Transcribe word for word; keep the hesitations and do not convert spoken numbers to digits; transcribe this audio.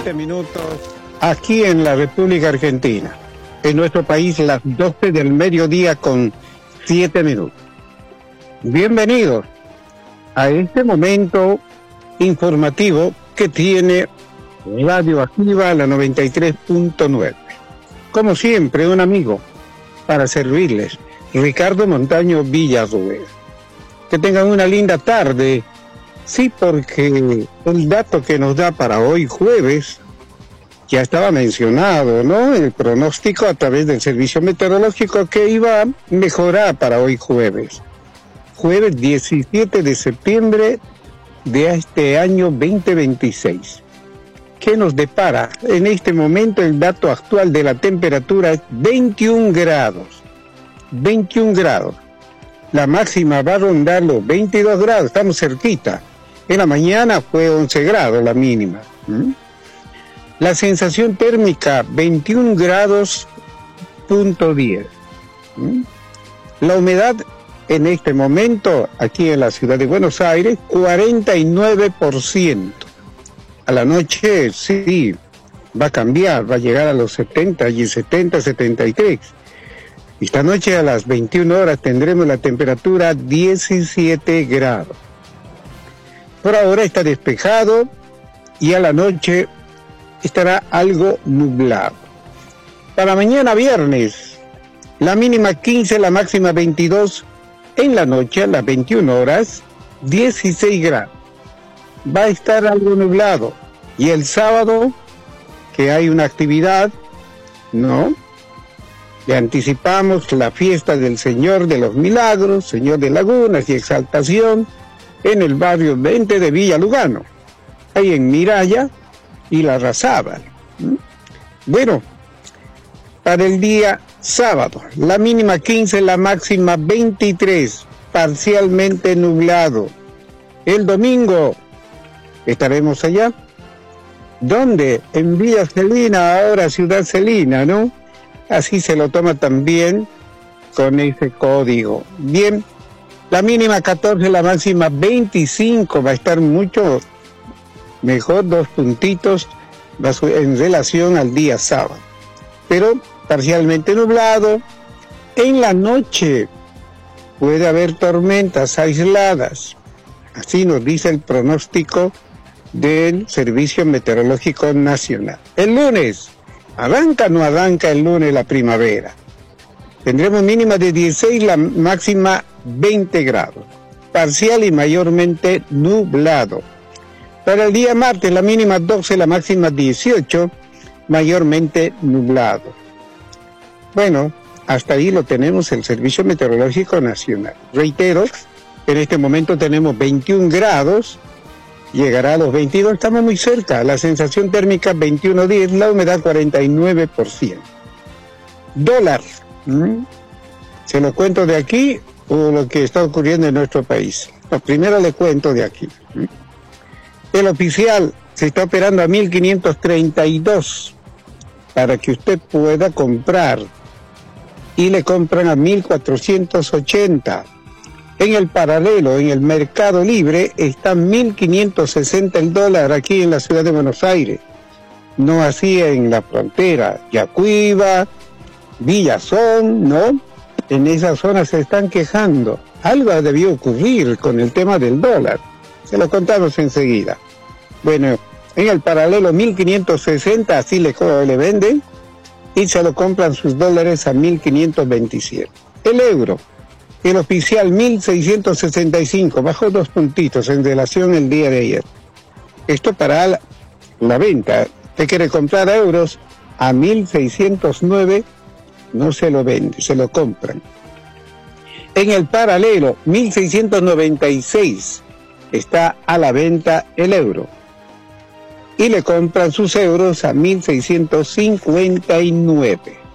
siete minutos aquí en la República Argentina. En nuestro país, las doce del mediodía con siete minutos. Bienvenidos a este momento informativo que tiene Radio Activa, la noventa y tres punto nueve. Como siempre, un amigo para servirles, Ricardo Montaño Villarruel. Que tengan una linda tarde. Sí, porque el dato que nos da para hoy jueves ya estaba mencionado, ¿no? El pronóstico a través del servicio meteorológico que iba a mejorar para hoy jueves. Jueves diecisiete de septiembre de este año veinte veintiséis. ¿Qué nos depara? En este momento el dato actual de la temperatura es veintiún grados. veintiún grados. La máxima va a rondar los veintidós grados, estamos cerquita. En la mañana fue once grados la mínima. ¿Mm? La sensación térmica veintiún grados punto diez. ¿Mm? La humedad en este momento aquí en la ciudad de Buenos Aires cuarenta y nueve por ciento. A la noche sí va a cambiar, va a llegar a los setenta y setenta, setenta y tres. Esta noche a las veintiuna horas tendremos la temperatura diecisiete grados. Por ahora está despejado y a la noche estará algo nublado. Para mañana viernes, la mínima quince, la máxima veintidós, en la noche a las veintiuna horas, dieciséis grados. Va a estar algo nublado. Y el sábado, que hay una actividad, ¿no? Le anticipamos la fiesta del Señor de los Milagros, Señor de Lagunas y Exaltación, en el barrio veinte de Villa Lugano, ahí en Miraya y La Razábal. Bueno, para el día sábado, la mínima quince, la máxima veintitrés, parcialmente nublado. El domingo estaremos allá. ¿Dónde? En Villa Celina, ahora Ciudad Celina, ¿no? Así se lo toma también con ese código. Bien. La mínima catorce, la máxima veinticinco, va a estar mucho mejor, dos puntitos en relación al día sábado. Pero parcialmente nublado. En la noche puede haber tormentas aisladas. Así nos dice el pronóstico del Servicio Meteorológico Nacional. El lunes, ¿arranca o no arranca el lunes la primavera? Tendremos mínima de dieciséis, la máxima veinte grados. Parcial y mayormente nublado. Para el día martes, la mínima doce, la máxima dieciocho, mayormente nublado. Bueno, hasta ahí lo tenemos el Servicio Meteorológico Nacional. Reitero, en este momento tenemos veintiún grados, llegará a los veintidós, estamos muy cerca. La sensación térmica veintiuno diez, la humedad cuarenta y nueve por ciento. Dólar. ¿Mm? ¿Se lo cuento de aquí o lo que está ocurriendo en nuestro país? No, primero le cuento de aquí. ¿Mm? El oficial se está operando a mil quinientos treinta y dos para que usted pueda comprar y le compran a mil cuatrocientos ochenta. En el paralelo, en el Mercado Libre, está mil quinientos sesenta el dólar aquí en la ciudad de Buenos Aires. No así en la frontera, Yacuiba, Villazón, ¿no? En esa zona se están quejando. Algo debió ocurrir con el tema del dólar. Se lo contamos enseguida. Bueno, en el paralelo mil quinientos sesenta, así le, le venden, y se lo compran sus dólares a mil quinientos veintisiete. El euro, el oficial mil seiscientos sesenta y cinco, bajó dos puntitos en relación al día de ayer. Esto para la, la venta. Usted quiere comprar euros a mil seiscientos nueve, no se lo vende, se lo compran. En el paralelo, mil seiscientos noventa y seis, está a la venta el euro. Y le compran sus euros a mil seiscientos cincuenta y nueve.